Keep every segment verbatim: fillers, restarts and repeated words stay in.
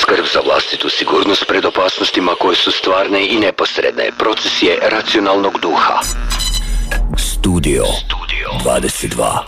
Skrb za vlastitu sigurnost pred opasnostima koje su stvarne i neposredne. Proces je racionalnog duha. Studio dvadeset dva.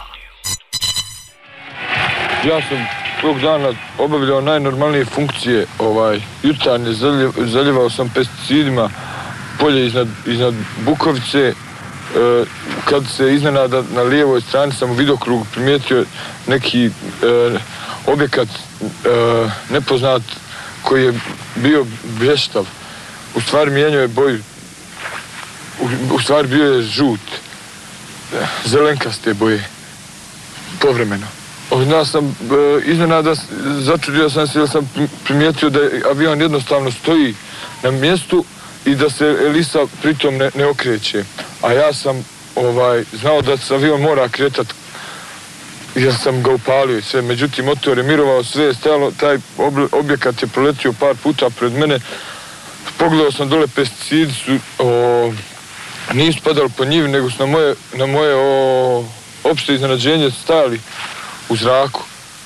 Ja sam tog dana obavljao najnormalnije funkcije, ovaj, jutarnje zaljev, zaljevao sam pesticidima polje iznad, iznad Bukovice. E, kad se iznenada na lijevoj strani sam u vidokrugu primijetio neki e, objekat e, nepoznat koji je bio blještav. U stvari mijenjao je boju. U, u stvari bio je žut. Zelenkaste boje. Povremeno. Ja sam e, iznenada začudio sam se jer sam primijetio da avion jednostavno stoji na mjestu i da se elisa pritom ne, ne okreće. A ja sam ovaj, znao da se avion mora kretati jer sam ga upalio i sve. Međutim, motor je mirovao, sve je stajalo, taj objekat je proletio par puta pred mene. Pogledao sam dole, pesticidi su o, nisu padali po njivi, nego su na moje, na moje o, opšte iznenađenje stajali u zraku.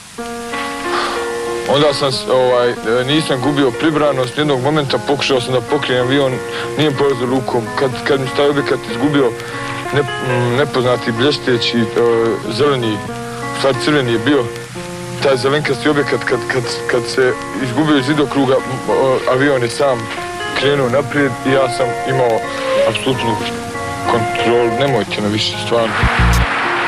Onda sam, ovaj, nisam gubio pribranost, jednog momenta pokušao sam da pokrijem avion, nije mi polazio rukom. Kad, kad mi taj objekat izgubio, ne, nepoznati blješteći, uh, zeleni, stvar crveni je bio, taj zelenkasti objekat, kad, kad, kad se izgubio iz vidokruga, uh, avion je sam krenuo naprijed i ja sam imao apsolutnu kontrolu, nemojte na više stvarno.